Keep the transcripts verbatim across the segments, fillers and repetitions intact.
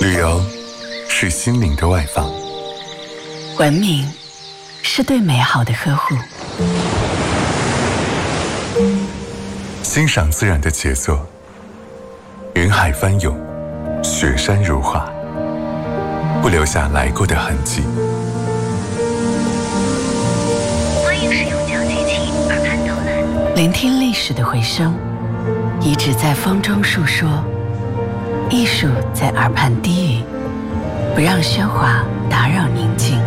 旅游是心灵的外放， 文明是对美好的呵护， 欣赏自然的杰作，云海翻涌，雪山如画，不留下来过的痕迹。 欢迎使用脚机器耳畔导览，聆听历史的回声，遗址在风中述说，艺术在耳畔低语，不让喧哗打扰宁静，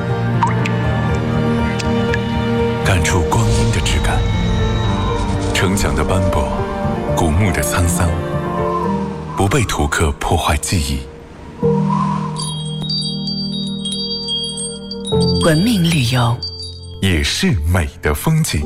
感触光阴的质感，城墙的斑驳，古墓的沧桑，不被图刻破坏记忆。 文明旅游也是美的风景。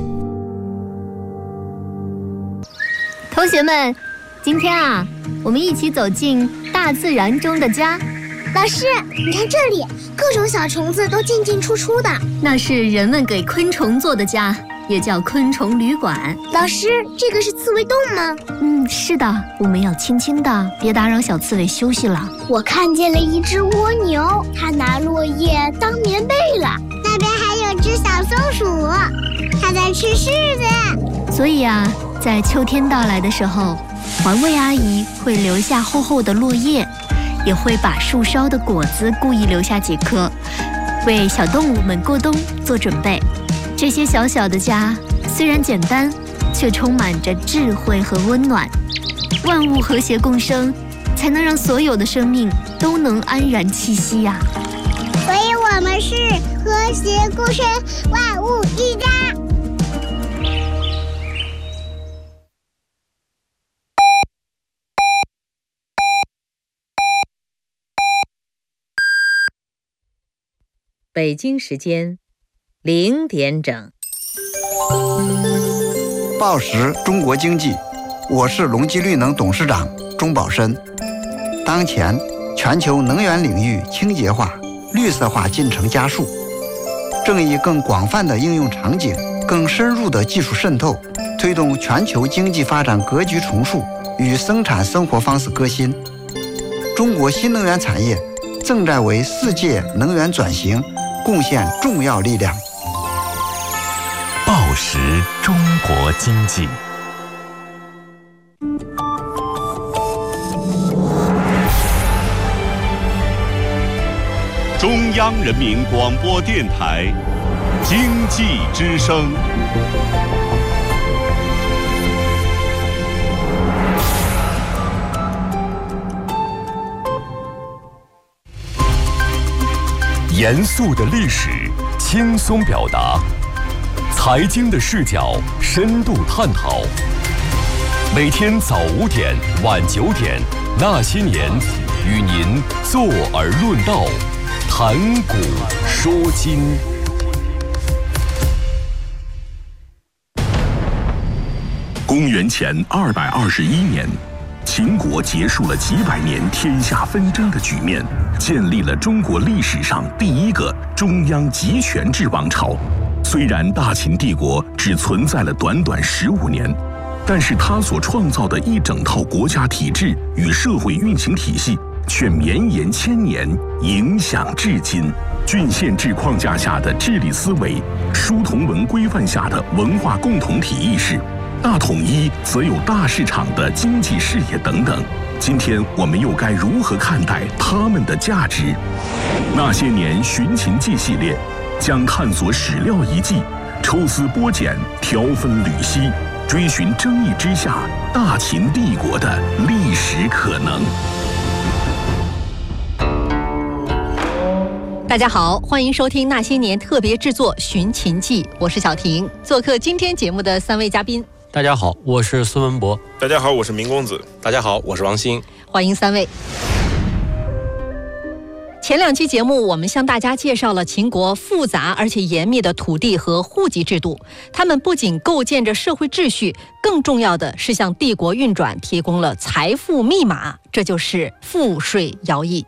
同学们，今天啊，我们一起走进大自然中的家。 老师，你看这里，各种小虫子都进进出出的。 那是人们给昆虫做的家，也叫昆虫旅馆。 老师，这个是刺猬洞吗？ 嗯，是的，我们要轻轻的，别打扰小刺猬休息了。 我看见了一只蜗牛，它拿落叶当棉被了。那边还有只小松鼠，它在吃柿子。 所以啊，在秋天到来的时候，环卫阿姨会留下厚厚的落叶，也会把树梢的果子故意留下几颗，为小动物们过冬做准备。这些小小的家虽然简单，却充满着智慧和温暖。万物和谐共生，才能让所有的生命都能安然栖息呀、啊。 所以我们是和谐共生，万物一家。 北京时间零点整。 报时中国经济，我是隆基绿能董事长钟宝申。当前，全球能源领域清洁化、绿色化进程加速，正以更广泛的应用场景、更深入的技术渗透，推动全球经济发展格局重塑与生产生活方式革新。中国新能源产业正在为世界能源转型贡献重要力量。 报时中国经济， 中央人民广播电台经济之声。 严肃的历史，轻松表达；财经的视角，深度探讨。每天早五点、晚九点，那些年，与您坐而论道，谈古说今。 公元前二百二十一年，秦国结束了几百年天下纷争的局面，建立了中国历史上第一个中央集权制王朝。虽然大秦帝国只存在了短短十五年，但是它所创造的一整套国家体制与社会运行体系却绵延千年，影响至今。郡县制框架下的治理思维，书同文规范下的文化共同体意识，大统一则有大市场的经济视野等等。今天我们又该如何看待他们的价值？那些年寻秦记系列将探索史料遗迹，抽丝剥茧，条分缕析，追寻争议之下大秦帝国的历史可能。 大家好，欢迎收听那些年特别制作《寻秦记》，我是小婷。做客今天节目的三位嘉宾， 大家好，我是孙文博。 大家好，我是明公子。 大家好，我是王鑫。 欢迎三位。前两期节目，我们向大家介绍了秦国复杂而且严密的土地和户籍制度，他们不仅构建着社会秩序，更重要的是向帝国运转提供了财富密码，这就是赋税徭役。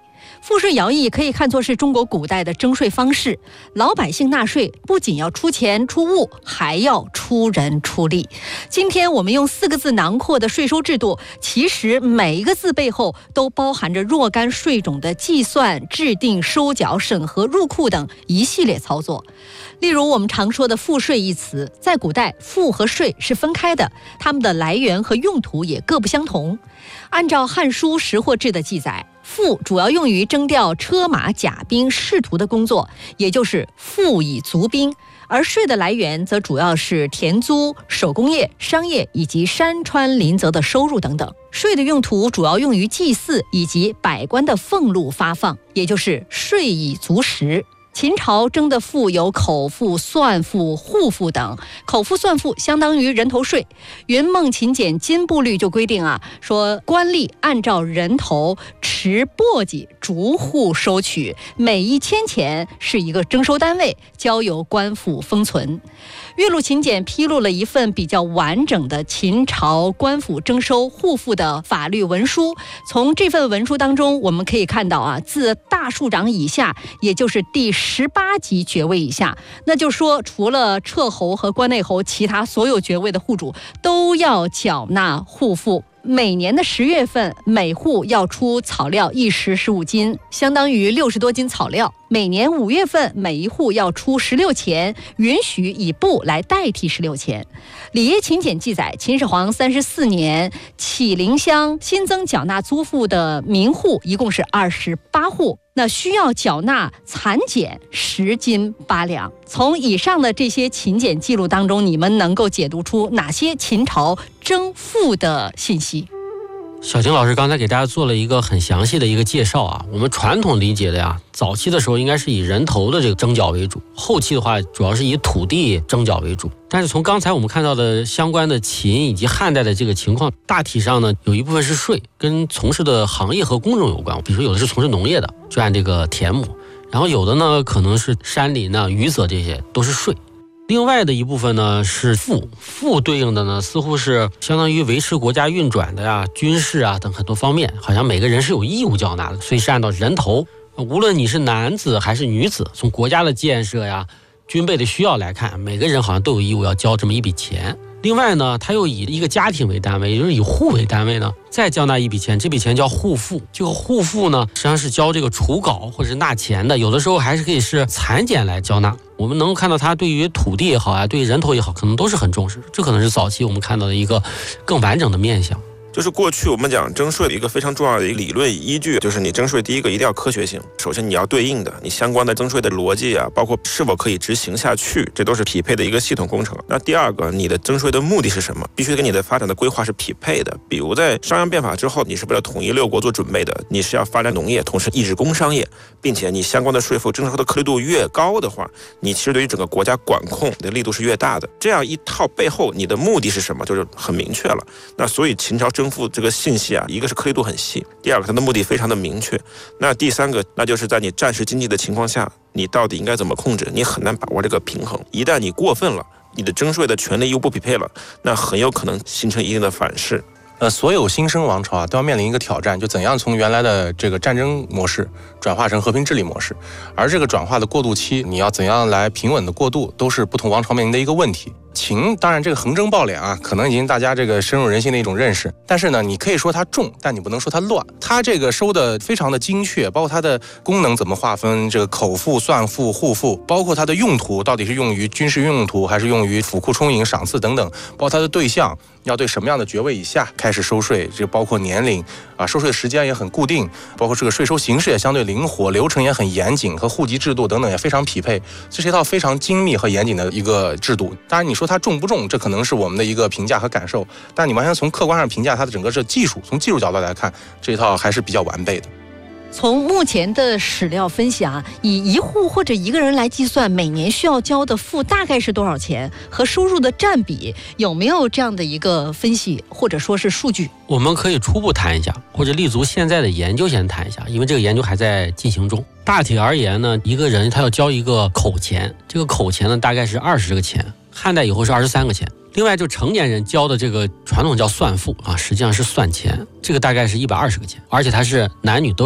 赋税徭役可以看作是中国古代的征税方式，老百姓纳税不仅要出钱出物，还要出人出力。今天我们用四个字囊括的税收制度，其实每一个字背后都包含着若干税种的计算、制定、收缴、审核、入库等一系列操作。例如我们常说的赋税一词，在古代赋和税是分开的，它们的来源和用途也各不相同。按照《汉书·识货志》的记载，赋主要用于征调车马甲兵士卒的工作，也就是赋以足兵；而税的来源则主要是田租、手工业、商业以及山川林泽的收入等等。税的用途主要用于祭祀以及百官的俸禄发放，也就是税以足食。秦朝征的赋有口赋、算赋、户赋等。口赋、算赋相当于人头税。云梦秦简金部律就规定啊，说官吏按照人头持簸箕逐户收取，每一千钱是一个征收单位，交由官府封存。岳麓秦简披露了一份比较完整的秦朝官府征收户赋的法律文书。从这份文书当中，我们可以看到啊，自大庶长以下，也就是第十八级爵位以下，那就是说除了彻侯和关内侯，其他所有爵位的户主都要缴纳户赋。每年的十月份，每户要出草料一石十五斤，相当于六十多斤草料。每年五月份，每一户要出十六钱，允许以布来代替十六钱。里耶秦简记载，秦始皇三十四年，启陵乡新增缴纳租赋的民户一共是二十八户，那需要缴纳蚕茧十斤八两。从以上的这些秦简记录当中，你们能够解读出哪些秦朝征赋的信息？ 小晴老师刚才给大家做了一个很详细的一个介绍啊。我们传统理解的呀，早期的时候应该是以人头的这个征缴为主，后期的话主要是以土地征缴为主。但是从刚才我们看到的相关的秦以及汉代的这个情况，大体上呢，有一部分是税，跟从事的行业和工种有关。比如说有的是从事农业的，就按这个田亩，然后有的呢可能是山林呢、渔泽，这些都是税。另外的一部分呢是赋，赋对应的呢似乎是相当于维持国家运转的呀、军事啊等很多方面，好像每个人是有义务缴纳的，所以是按照人头，无论你是男子还是女子，从国家的建设呀、军备的需要来看，每个人好像都有义务要交这么一笔钱。另外呢，他又以一个家庭为单位，也就是以户为单位呢，再交纳一笔钱，这笔钱叫户赋。这个户赋呢，实际上是交这个除稿或者是纳钱的，有的时候还是可以是蚕茧来交纳。我们能够看到，他对于土地也好啊，对于人头也好，可能都是很重视。这可能是早期我们看到的一个更完整的面向。 就是过去我们讲征税的一个非常重要的一个理论依据，就是你征税第一个一定要科学性，首先你要对应的你相关的征税的逻辑啊，包括是否可以执行下去，这都是匹配的一个系统工程。那第二个，你的征税的目的是什么，必须跟你的发展的规划是匹配的。比如在商鞅变法之后，你是为了统一六国做准备的，你是要发展农业，同时抑制工商业，并且你相关的税赋征收的颗粒度越高的话，你其实对于整个国家管控的力度是越大的。这样一套背后你的目的是什么，就是很明确了。那所以秦朝征赋这个信息啊，一个是颗粒度很细，第二个它的目的非常的明确，那第三个那就是在你战时经济的情况下，你到底应该怎么控制，你很难把握这个平衡。一旦你过分了，你的征税的权利又不匹配了，那很有可能形成一定的反噬。 呃，所有新生王朝啊，都要面临一个挑战，就怎样从原来的这个战争模式转化成和平治理模式。而这个转化的过渡期，你要怎样来平稳的过渡，都是不同王朝面临的一个问题。秦当然这个横征暴敛啊，可能已经大家这个深入人心的一种认识。但是呢，你可以说它重，但你不能说它乱。它这个收的非常的精确，包括它的功能怎么划分，这个口赋、算赋、户赋，包括它的用途到底是用于军事用途，还是用于府库充盈、赏赐等等，包括它的对象要对什么样的爵位以下开始收税，这包括年龄啊，收税的时间也很固定，包括这个税收形式也相对灵活，流程也很严谨，和户籍制度等等也非常匹配。这是一套非常精密和严谨的一个制度。当然你说它重不重，这可能是我们的一个评价和感受，但你完全从客观上评价它的整个这技术，从技术角度来看，这一套还是比较完备的。 从目前的史料分析啊，以一户或者一个人来计算，每年需要交的赋大概是多少钱，和收入的占比有没有这样的一个分析或者说是数据？ 我们可以初步谈一下，或者立足现在的研究先谈一下，因为这个研究还在进行中。大体而言呢，一个人他要交一个口钱，这个口钱呢大概是二十个钱，汉代以后是二十三个钱。另外就成年人交的这个传统叫算赋啊，实际上是算钱，这个大概是一百二十个钱，而且它是男女都要交。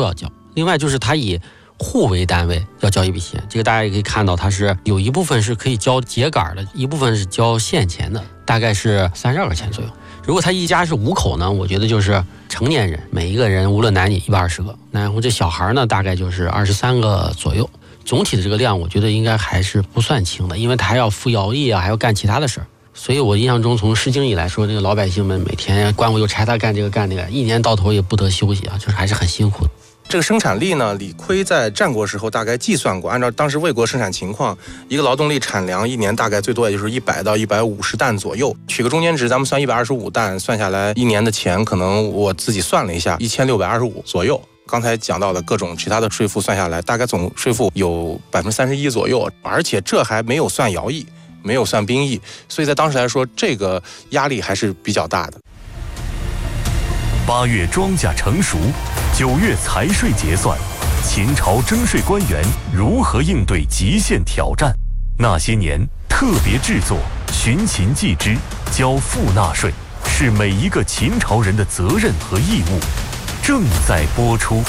另外就是它以户为单位要交一笔钱，这个大家也可以看到，它是有一部分是可以交秸秆的，一部分是交现钱的，大概是三十二个钱左右。如果他一家是五口呢，我觉得就是成年人每一个人无论男女一百二十个，然后这小孩呢大概就是二十三个左右。总体的这个量我觉得应该还是不算轻的，因为他还要服徭役啊，还要干其他的事儿。所以我印象中从诗经以来说，这个老百姓们每天官府又差他干这个干那个，一年到头也不得休息啊，就是还是很辛苦的。 这个生产力呢，李悝在战国时候大概计算过，按照当时魏国生产情况，一个劳动力产粮一年大概最多也就是一百到一百五十担左右。取个中间值，咱们算一百二十五担，算下来一年的钱，可能我自己算了一下，一千六百二十五左右。刚才讲到的各种其他的税负算下来，大概总税负有百分之三十一左右，而且这还没有算徭役，没有算兵役，所以在当时来说，这个压力还是比较大的。 八月庄稼成熟，九月财税结算，秦朝征税官员如何应对极限挑战？那些年特别制作寻秦记之交赋纳税，是每一个秦朝人的责任和义务，正在播出。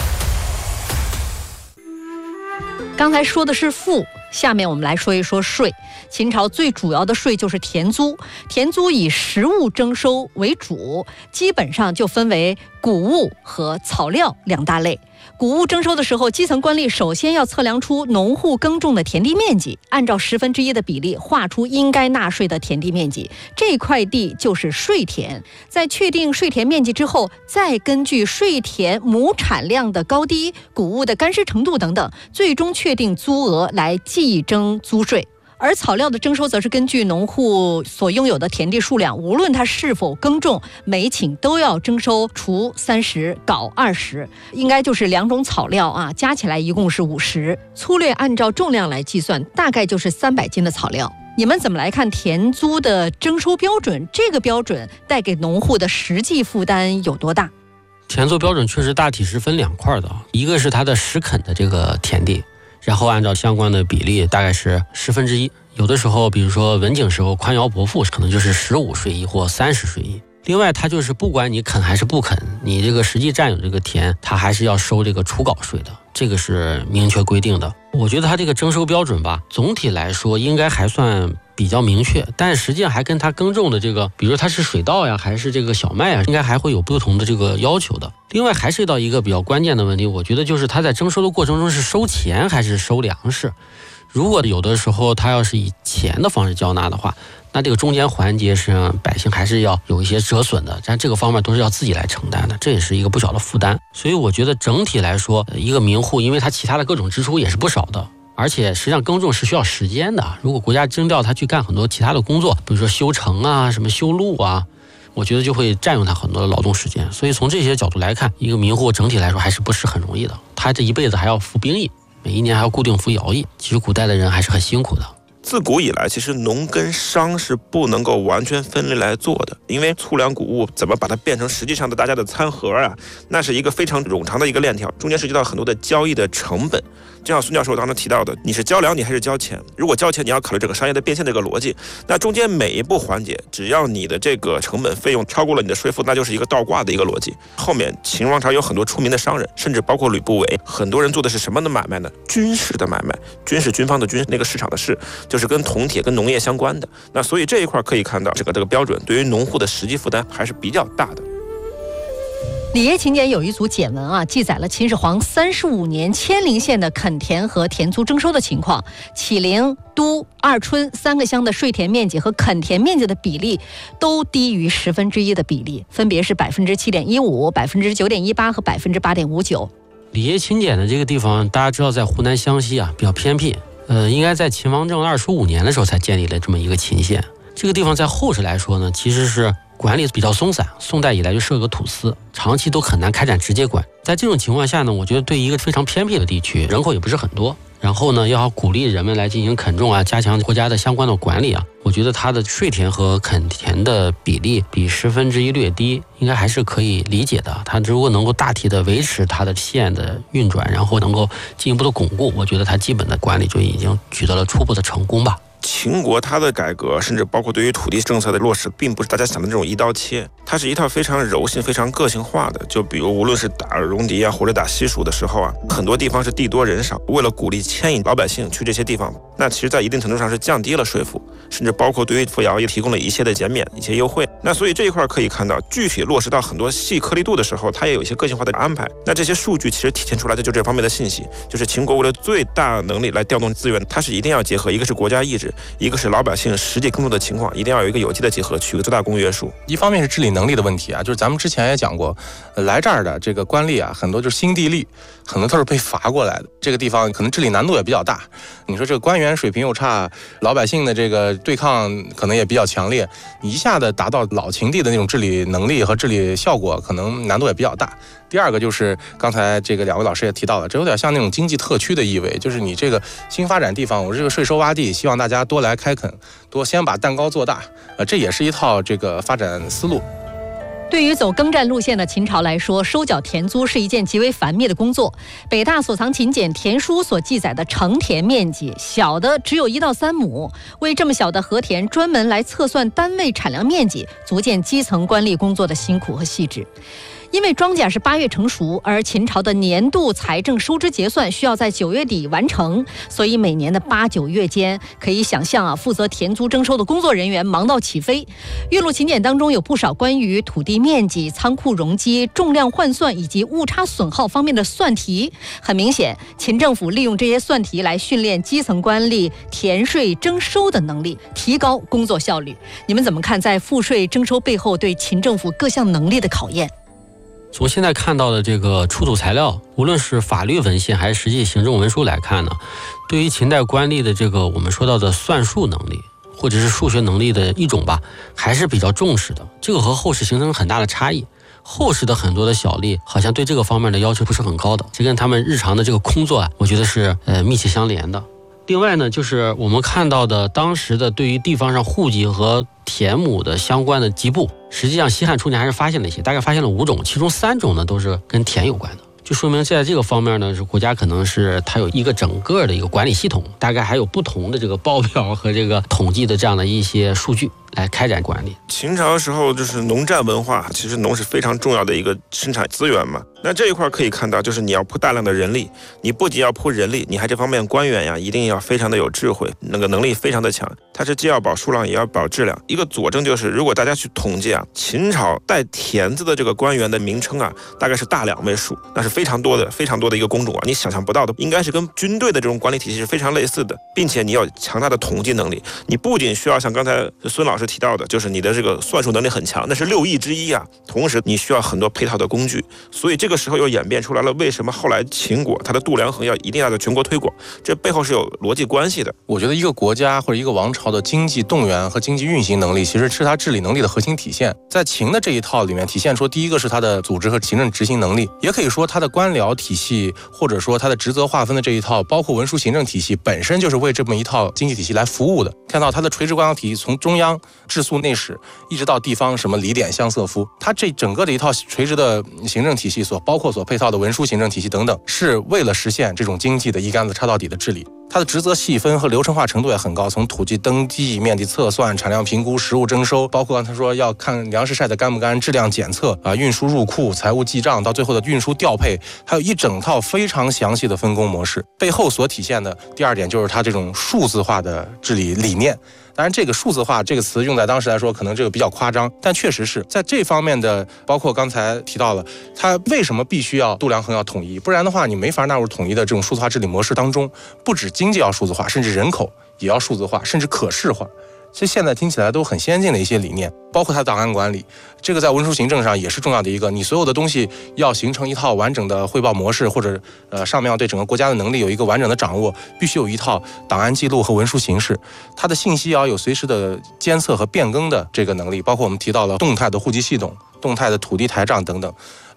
刚才说的是赋，下面我们来说一说税。秦朝最主要的税就是田租，田租以实物征收为主，基本上就分为谷物和草料两大类。谷物征收的时候，基层官吏首先要测量出农户耕种的田地面积，按照十分之一的比例划出应该纳税的田地面积，这块地就是税田。在确定税田面积之后，再根据税田亩产量的高低、谷物的干湿程度等等，最终确定租额来计征租税。而草料的征收则是根据农户所拥有的田地数量，无论他是否耕种，每顷都要征收锄三十，镐二十，应该就是两种草料啊，加起来一共是五十。粗略按照重量来计算，大概就是三百斤的草料。你们怎么来看田租的征收标准？这个标准带给农户的实际负担有多大？ 田租标准确实大体是分两块的，一个是它的实垦的这个田地，然后按照相关的比例大概是十分之一，有的时候比如说文景时候宽徭薄赋，可能就是十五税一或三十税一。另外它就是不管你垦还是不垦，你这个实际占有这个田，它还是要收这个除稿税的，这个是明确规定的。我觉得它这个征收标准吧，总体来说应该还算比较明确，但实际上还跟它耕种的这个，比如它是水稻呀还是这个小麦啊，应该还会有不同的这个要求的。另外还涉及到一个比较关键的问题，我觉得就是它在征收的过程中是收钱还是收粮食。如果有的时候它要是以钱的方式交纳的话，那这个中间环节实际上百姓还是要有一些折损的，但这个方面都是要自己来承担的，这也是一个不小的负担。所以我觉得整体来说，一个民户因为它其他的各种支出也是不少的，而且实际上耕种是需要时间的，如果国家征调他去干很多其他的工作，比如说修城啊什么修路啊，我觉得就会占用他很多的劳动时间。所以从这些角度来看，一个民户整体来说还是不是很容易的，他这一辈子还要服兵役，每一年还要固定服徭役，其实古代的人还是很辛苦的。 自古以来，其实农跟商是不能够完全分离来做的，因为粗粮谷物怎么把它变成实际上的大家的餐盒啊，那是一个非常冗长的一个链条，中间涉及到很多的交易的成本。就像孙教授刚才提到的，你是交粮你还是交钱？如果交钱，你要考虑这个商业的变现这个逻辑，那中间每一步环节，只要你的这个成本费用超过了你的税负，那就是一个倒挂的一个逻辑。后面秦王朝有很多出名的商人，甚至包括吕不韦，很多人做的是什么的买卖呢？军事的买卖，军是军方的军，那个市场的市，就是跟铜铁跟农业相关的。那所以这一块可以看到，这个这个标准对于农户的实际负担还是比较大的。 李爷秦简有一组简文啊，记载了秦始皇三十五年千陵县的垦田和田租征收的情况。启陵、都、二春三个乡的税田面积和垦田面积的比例都低于十分之一的比例，分别是百分之七点一五、百分之九点一八和百分之八点五九。 李爷秦简的这个地方，大家知道在湖南湘西啊，比较偏僻，呃，应该在秦王政二十五年的时候才建立了这么一个秦县。这个地方在后世来说呢，其实是管理比较松散，宋代以来就设个土司，长期都很难开展直接管。在这种情况下呢，我觉得对一个非常偏僻的地区，人口也不是很多，然后呢，要鼓励人们来进行垦种啊，加强国家的相关的管理啊，我觉得它的税田和垦田的比例比十分之一略低，应该还是可以理解的。它如果能够大体的维持它的县的运转，然后能够进一步的巩固，我觉得它基本的管理就已经取得了初步的成功吧。 秦国它的改革，甚至包括对于土地政策的落实，并不是大家想的这种一刀切，它是一套非常柔性、非常个性化的。就比如无论是打戎狄啊，或者打西蜀的时候啊，很多地方是地多人少，为了鼓励牵引老百姓去这些地方，那其实在一定程度上是降低了税负，甚至包括对于扶摇也提供了一切的减免、一些优惠。那所以这一块可以看到，具体落实到很多细颗粒度的时候，它也有一些个性化的安排。那这些数据其实体现出来的就这方面的信息，就是秦国为了最大能力来调动资源，它是一定要结合，一个是国家意志，一个是老百姓实际工作的情况，一定要有一个有机的结合，取个最大公约数。 一方面是治理能力的问题啊，就是咱们之前也讲过，来这儿的这个官吏啊，很多就是新地利，很多都是被罚过来的。这个地方可能治理难度也比较大。你说这个官员水平又差，老百姓的这个对抗可能也比较强烈，你一下子达到老秦地的那种治理能力和治理效果，可能难度也比较大。第二个就是刚才这个两位老师也提到了，这有点像那种经济特区的意味，就是你这个新发展地方，我这个税收洼地，希望大家多来开垦，多先把蛋糕做大，呃，这也是一套这个发展思路。 对于走耕战路线的秦朝来说，收缴田租是一件极为繁密的工作。北大所藏秦简田书所记载的成田面积，小的只有一到三亩，为这么小的禾田专门来测算单位产量面积，足见基层官吏工作的辛苦和细致。因为庄稼是八月成熟，而秦朝的年度财政收支结算需要在九月底完成，所以每年的八九月间，可以想象啊，负责田租征收的工作人员忙到起飞。岳麓秦简当中有不少关于土地面积、仓库容积、重量换算以及误差损耗方面的算题。很明显，秦政府利用这些算题来训练基层官吏田税征收的能力，提高工作效率。你们怎么看在赋税征收背后对秦政府各项能力的考验？ 从现在看到的这个出土材料，无论是法律文献还是实际行政文书来看呢，对于秦代官吏的这个我们说到的算术能力或者是数学能力的一种吧，还是比较重视的。这个和后世形成很大的差异。后世的很多的小吏好像对这个方面的要求不是很高的，这跟他们日常的这个工作啊，我觉得是呃密切相连的。另外呢，就是我们看到的当时的对于地方上户籍和田亩的相关的籍簿，实际上西汉初年还是发现了一些，大概发现了五种，其中三种呢都是跟田有关的，就说明在这个方面呢，是国家可能是它有一个整个的一个管理系统，大概还有不同的这个报表和这个统计的这样的一些数据来开展管理。 秦朝时候就是农战文化，其实农是非常重要的一个生产资源嘛。那这一块可以看到，就是你要铺大量的人力，你不仅要铺人力，你还这方面官员呀，一定要非常的有智慧，那个能力非常的强。它是既要保数量，也要保质量。一个佐证就是，如果大家去统计啊，秦朝带田字的这个官员的名称啊，大概是大两位数，那是非常多的、非常多的一个工种啊，你想象不到的，应该是跟军队的这种管理体系是非常类似的，并且你要强大的统计能力。你不仅需要像刚才孙老师提到的，就是你的这个算术能力很强，那是六艺之一啊。同时，你需要很多配套的工具，所以这个时候又演变出来了，为什么后来秦国它的度量衡要一定要在全国推广？这背后是有逻辑关系的。 我觉得一个国家或者一个王朝的经济动员和经济运行能力，其实是它治理能力的核心体现。在秦的这一套里面，体现出第一个是它的组织和行政执行能力，也可以说它的官僚体系或者说它的职责划分的这一套，包括文书行政体系本身就是为这么一套经济体系来服务的。看到它的垂直官僚体系，从中央治粟内史，一直到地方什么礼典相瑟夫，它这整个的一套垂直的行政体系所包括所配套的文书行政体系等等，是为了实现这种经济的一竿子插到底的治理。它的职责细分和流程化程度也很高，从土地登记、面积测算、产量评估、实物征收，包括刚才说要看粮食晒得干不干、质量检测啊、运输入库、财务记账，到最后的运输调配，还有一整套非常详细的分工模式。背后所体现的第二点就是它这种数字化的治理理念。当然，这个数字化这个词用在当时来说，可能这个比较夸张，但确实是在这方面的，包括刚才提到了，它为什么必须要度量衡要统一？不然的话，你没法纳入统一的这种数字化治理模式当中。不止经济要数字化，甚至人口也要数字化，甚至可视化。其实现在听起来都很先进的一些理念，包括它档案管理，这个在文书行政上也是重要的一个。你所有的东西要形成一套完整的汇报模式，或者呃上面要对整个国家的能力有一个完整的掌握，必须有一套档案记录和文书形式。它的信息要有随时的监测和变更的这个能力，包括我们提到了动态的户籍系统、动态的土地台账等等。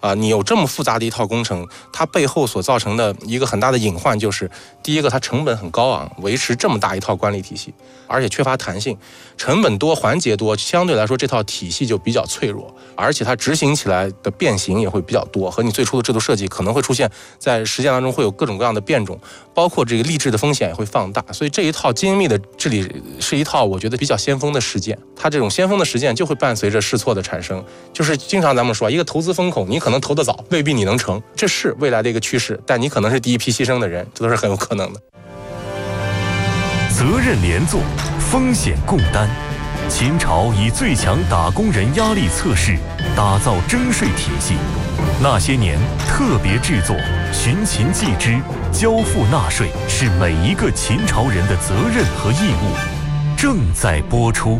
啊、呃，你有这么复杂的一套工程，它背后所造成的一个很大的隐患就是，第一个它成本很高昂，维持这么大一套管理体系，而且缺乏弹性，成本多，环节多，相对来说这套体系就比较脆弱，而且它执行起来的变形也会比较多，和你最初的制度设计可能会出现在实践当中会有各种各样的变种，包括这个吏治的风险也会放大，所以这一套精密的治理是一套我觉得比较先锋的实践，它这种先锋的实践就会伴随着试错的产生，就是经常咱们说一个投资风口，你可能投得早，未必你能成，这是未来的一个趋势，但你可能是第一批牺牲的人，这都是很有可能的。 责任连坐，风险共担。秦朝以最强打工人压力测试打造征税体系，那些年特别制作寻秦记之交付纳税是每一个秦朝人的责任和义务，正在播出。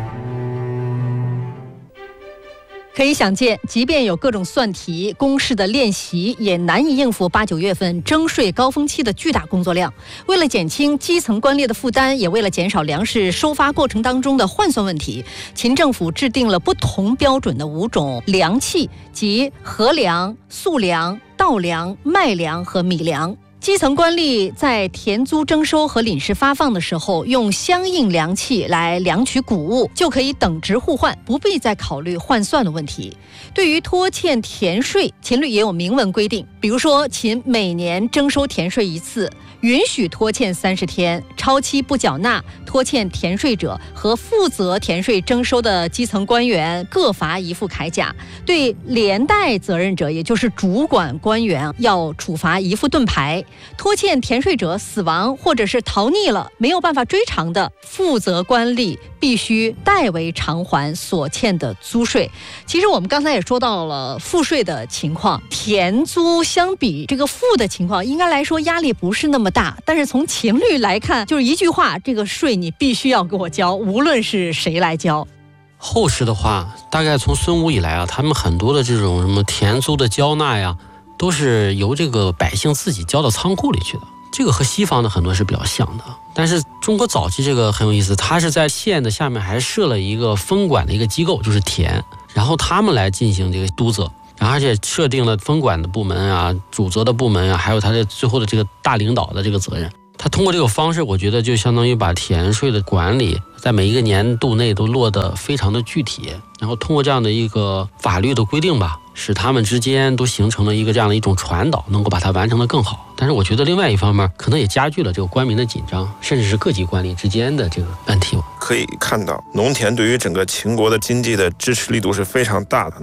可以想见，即便有各种算题、公式的练习，也难以应付八九月份征税高峰期的巨大工作量。为了减轻基层官吏的负担，也为了减少粮食收发过程当中的换算问题，秦政府制定了不同标准的五种粮器，即禾粮、粟粮、稻粮、麦粮和米粮。基层官吏在田租征收和领事发放的时候，用相应粮器来量取谷物，就可以等值互换，不必再考虑换算的问题。对于拖欠田税，秦律也有明文规定，比如说秦每年征收田税一次，允许拖欠三十天，超期不缴纳拖欠田税者和负责田税征收的基层官员各罚一副铠甲，对连带责任者，也就是主管官员，要处罚一副盾牌。拖欠田税者死亡或者是逃匿了，没有办法追偿的，负责官吏必须代为偿还所欠的租税。其实我们刚才也说到了赋税的情况，田租相比这个赋的情况，应该来说压力不是那么大，但是从秦律来看，就是一句话，这个税你必须要给我交，无论是谁来交。 后世的话，大概从孙武以来啊，他们很多的这种什么田租的交纳呀，都是由这个百姓自己交到仓库里去的，这个和西方的很多是比较像的。但是中国早期这个很有意思，它是在县的下面还设了一个分管的一个机构，就是田，然后他们来进行这个督责，然后而且设定了分管的部门啊、主责的部门啊，还有他的最后的这个大领导的这个责任。他通过这个方式，我觉得就相当于把田税的管理在每一个年度内都落得非常的具体，然后通过这样的一个法律的规定吧，使他们之间都形成了一个这样的一种传导，能够把它完成得更好。但是我觉得另外一方面可能也加剧了这个官民的紧张，甚至是各级官吏之间的这个问题。 可以看到农田对于整个秦国的经济的支持力度是非常大的。